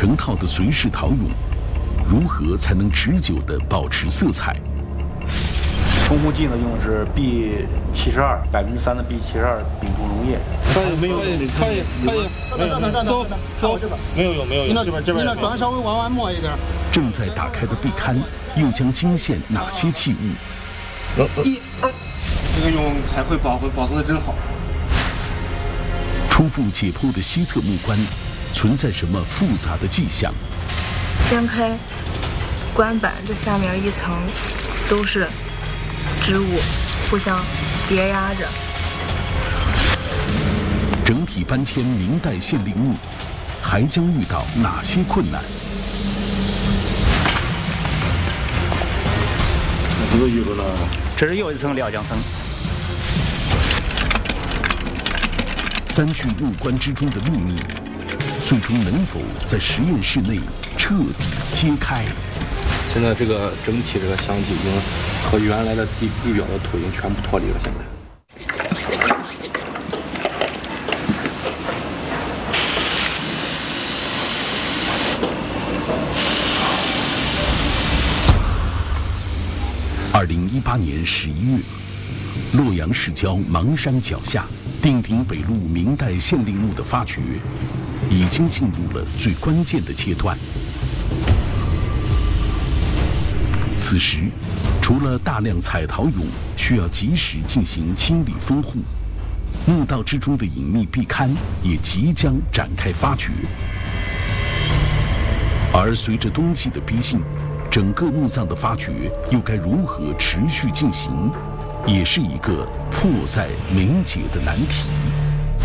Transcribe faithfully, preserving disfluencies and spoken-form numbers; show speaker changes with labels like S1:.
S1: 成套的随式陶俑，如何才能持久地保持色彩？
S2: 冲锋剂呢，用的是 B 七十二百分之三的 B 七十二丙酮溶液。
S3: 可以，没有，可以，可以，可以，
S2: 没有，走走，
S3: 没有有没有有，这边这边。
S2: 你那砖稍微往外抹一点。
S1: 正在打开的壁龛又将惊现哪些器物？
S3: 一、二，这个用彩绘保护保存的真好。
S1: 初步解剖的西侧木棺，存在什么复杂的迹象？
S4: 掀开棺板的下面一层，都是织物，互相叠压着。
S1: 整体搬迁明代县陵墓，还将遇到哪些困难？
S2: 这个遇到了，
S5: 这是又一层料浆层。
S1: 三具木棺之中的秘密，最终能否在实验室内彻底揭开？
S6: 现在这个整体这个箱体已经和原来的地地表的土已经全部脱离了。现在。
S1: 二零一八年十一月，洛阳市郊邙山脚下，定鼎北路明代县陵墓的发掘，已经进入了最关键的阶段。此时，除了大量彩陶俑需要及时进行清理封护，墓道之中的隐秘壁龛也即将展开发掘。而随着冬季的逼近，整个墓葬的发掘又该如何持续进行，也是一个迫在眉睫的难题。